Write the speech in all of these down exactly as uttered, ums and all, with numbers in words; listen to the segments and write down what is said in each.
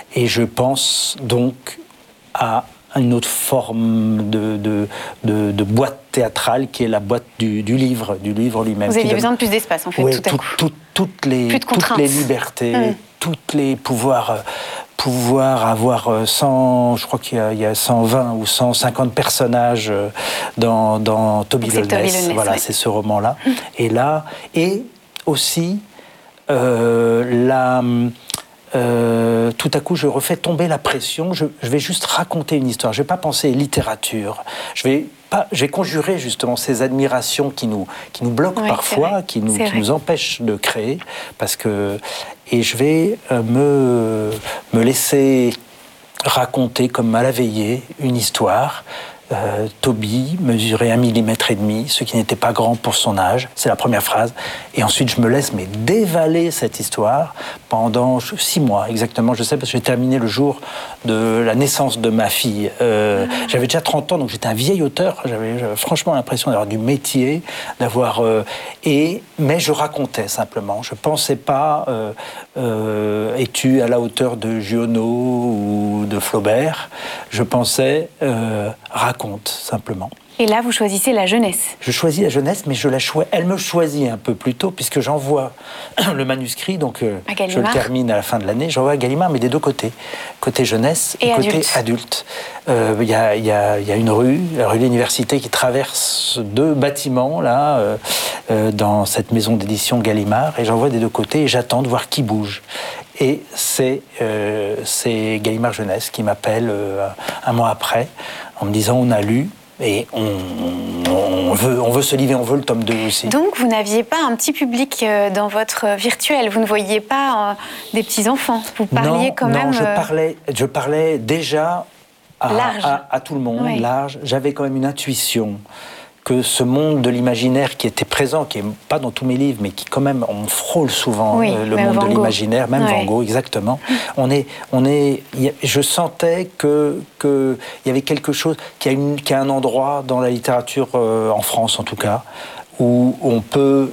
et je pense donc à une autre forme de, de, de, de boîte théâtrale qui est la boîte du, du livre, du livre lui-même. Vous aviez besoin de plus d'espace, en fait, oui, tout à tout, coup. Tout, toutes, les, toutes les libertés, mmh. toutes les pouvoirs, euh, pouvoir avoir cent, je crois qu'il y a, il y a cent vingt ou cent cinquante personnages dans, dans Toby Lowness. Voilà, ouais. C'est ce roman-là. Mmh. Et là, et aussi euh, la... Euh, tout à coup, je refais tomber la pression. Je, je vais juste raconter une histoire. Je ne vais pas penser littérature. Je vais pas. Je vais conjurer justement ces admirations qui nous qui nous bloquent oui, parfois, qui nous qui nous empêchent de créer. Parce que et je vais euh, me me laisser raconter comme à la veillée une histoire. Euh, Toby mesurait un millimètre et demi, ce qui n'était pas grand pour son âge. C'est la première phrase. Et ensuite, je me laisse mais dévaler cette histoire pendant six mois exactement. Je sais parce que j'ai terminé le jour de la naissance de ma fille. Euh, mmh. J'avais déjà trente ans, donc j'étais un vieil auteur. J'avais, j'avais franchement l'impression d'avoir du métier, d'avoir euh, et mais je racontais simplement. Je pensais pas euh, euh, es-tu à la hauteur de Giono ou de Flaubert. Je pensais euh, raconter. Compte, simplement. Et là, vous choisissez la jeunesse. Je choisis la jeunesse, mais je la choi... elle me choisit un peu plus tôt, puisque j'envoie le manuscrit, donc euh, je le termine à la fin de l'année, j'envoie à Gallimard, mais des deux côtés. Côté jeunesse et, et côté adulte. adulte. Il euh, y, a, y, a, y a une rue, la rue de l'Université, qui traverse deux bâtiments, là, euh, euh, dans cette maison d'édition Gallimard, et j'envoie des deux côtés, et j'attends de voir qui bouge. Et c'est, euh, c'est Gallimard Jeunesse qui m'appelle euh, un mois après, en me disant on a lu et on, on, veut, on veut se livrer, on veut le tome deux aussi. Donc vous n'aviez pas un petit public dans votre virtuel, vous ne voyiez pas euh, des petits-enfants, vous parliez non, quand non, même... Non, je parlais, je parlais déjà à, à, à tout le monde, oui. large. J'avais quand même une intuition que ce monde de l'imaginaire qui était présent, qui n'est pas dans tous mes livres, mais qui quand même, on frôle souvent oui, euh, le monde Van de l'imaginaire, même ouais. Van Gogh, exactement. On est, on est, y a, je sentais que que il y avait quelque chose, qu'il y a, une, qu'il y a un endroit dans la littérature, euh, en France en tout cas, où on peut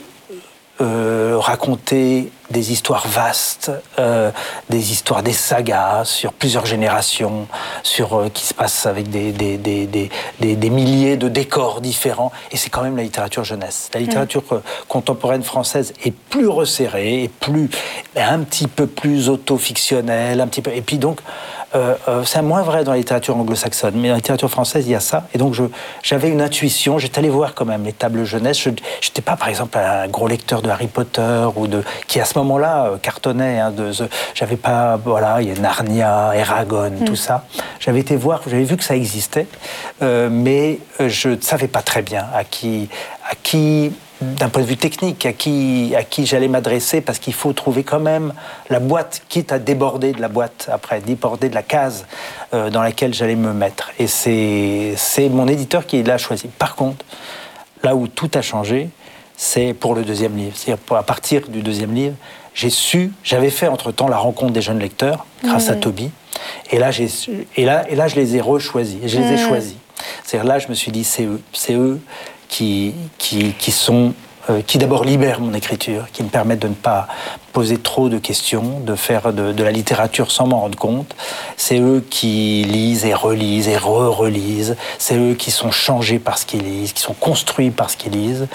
euh, raconter des histoires vastes, euh, des histoires, des sagas sur plusieurs générations, sur euh, qui se passent avec des des, des, des, des des milliers de décors différents. Et c'est quand même la littérature jeunesse. La littérature mmh. contemporaine française est plus resserrée, et plus, un petit peu plus auto-fictionnelle, un petit peu. Et puis donc, euh, euh, c'est moins vrai dans la littérature anglo-saxonne, mais dans la littérature française, il y a ça. Et donc, je, j'avais une intuition. J'étais allé voir quand même les tables jeunesse. Je n'étais pas, par exemple, un gros lecteur de Harry Potter ou de qui à ce moment-là euh, cartonnait. Hein, de, de, j'avais pas, voilà, il y a Narnia, Eragon, mmh. tout ça. J'avais été voir, j'avais vu que ça existait, euh, mais je ne savais pas très bien à qui, à qui, d'un point de vue technique, à qui, à qui j'allais m'adresser, parce qu'il faut trouver quand même la boîte, quitte à déborder de la boîte après, déborder de la case euh, dans laquelle j'allais me mettre. Et c'est, c'est mon éditeur qui l'a choisi. Par contre, là où tout a changé, c'est pour le deuxième livre. C'est-à-dire à partir du deuxième livre, j'ai su, j'avais fait entre-temps la rencontre des jeunes lecteurs, grâce mmh. à Toby, et là, j'ai, et, là, et là, je les ai rechoisis, je les ai mmh. choisis. C'est-à-dire là, je me suis dit, c'est eux, c'est eux qui, qui, qui sont, euh, qui d'abord libèrent mon écriture, qui me permettent de ne pas poser trop de questions, de faire de, de la littérature sans m'en rendre compte. C'est eux qui lisent et relisent et re-relisent. C'est eux qui sont changés par ce qu'ils lisent, qui sont construits par ce qu'ils lisent.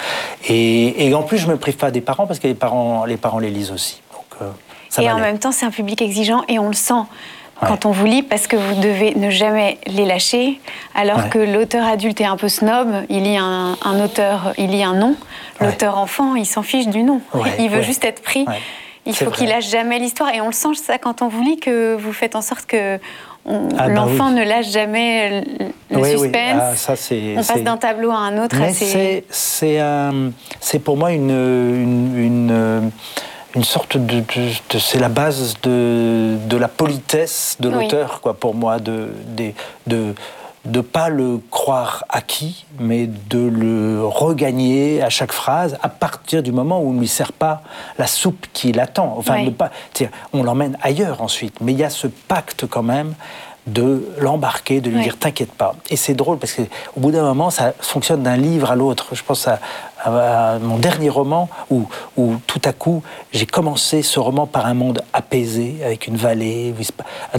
Et, et en plus, je ne me prive pas des parents, parce que les parents les, parents les lisent aussi. Donc, euh, ça et m'allait. En même temps, c'est un public exigeant et on le sent. Quand on vous lit, parce que vous devez ne jamais les lâcher, alors ouais. que l'auteur adulte est un peu snob, il lit un, un auteur, il lit un nom. Ouais. L'auteur enfant, il s'en fiche du nom. Ouais. Il veut ouais. juste être pris. Ouais. Il c'est faut vrai. Qu'il lâche jamais l'histoire. Et on le sent, ça, quand on vous lit, que vous faites en sorte que on, ah ben l'enfant oui. ne lâche jamais le oui, suspense. Oui. Ah, ça, c'est, on c'est... passe d'un tableau à un autre. Mais assez... c'est, c'est, euh, c'est pour moi une... une, une une sorte de, de, de c'est la base de, de la politesse de l'auteur, oui. quoi, pour moi, de de de de pas le croire acquis, mais de le regagner à chaque phrase à partir du moment où on ne lui sert pas la soupe qui l'attend. Enfin, oui. ne pas, on l'emmène ailleurs ensuite, mais il y a ce pacte quand même de l'embarquer, de lui oui. dire t'inquiète pas. Et c'est drôle parce qu'au bout d'un moment, ça fonctionne d'un livre à l'autre. Je pense à, à, à mon dernier roman où, où tout à coup, j'ai commencé ce roman par un monde apaisé, avec une vallée,